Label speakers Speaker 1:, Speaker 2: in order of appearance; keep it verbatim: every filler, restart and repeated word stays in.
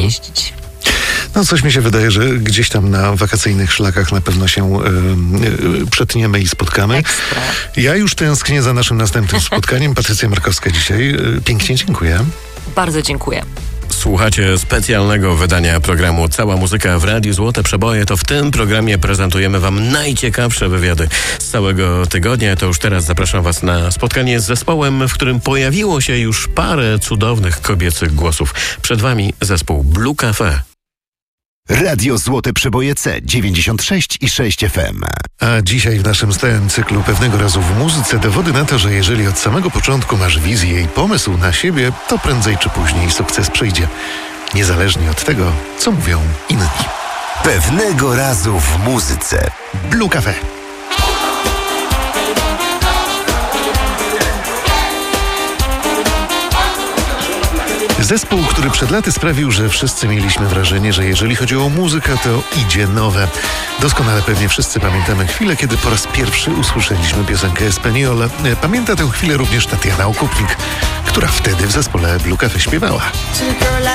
Speaker 1: jeździć.
Speaker 2: No coś mi się wydaje, że gdzieś tam na wakacyjnych szlakach na pewno się y, y, przetniemy i spotkamy.
Speaker 1: Ekstra.
Speaker 2: Ja już tęsknię za naszym następnym spotkaniem. Patrycja Markowska dzisiaj. Y, pięknie dziękuję.
Speaker 1: Bardzo dziękuję.
Speaker 3: Słuchacie specjalnego wydania programu Cała Muzyka w Radiu Złote Przeboje. To w tym programie prezentujemy wam najciekawsze wywiady z całego tygodnia. To już teraz zapraszam was na spotkanie z zespołem, w którym pojawiło się już parę cudownych kobiecych głosów. Przed wami zespół Blue Cafe.
Speaker 4: Radio Złote Przeboje C dziewięćdziesiąt sześć i sześć F M.
Speaker 2: A dzisiaj w naszym stałym cyklu Pewnego razu w muzyce dowody na to, że jeżeli od samego początku masz wizję i pomysł na siebie, to prędzej czy później sukces przyjdzie. Niezależnie od tego, co mówią inni.
Speaker 4: Pewnego razu w muzyce.
Speaker 2: Blue Cafe. Zespół, który przed laty sprawił, że wszyscy mieliśmy wrażenie, że jeżeli chodzi o muzykę, to idzie nowe. Doskonale pewnie wszyscy pamiętamy chwilę, kiedy po raz pierwszy usłyszeliśmy piosenkę Espaniole. Pamięta tę chwilę również Tatiana Okupnik, która wtedy w zespole Blue Cafe śpiewała.
Speaker 5: To the girl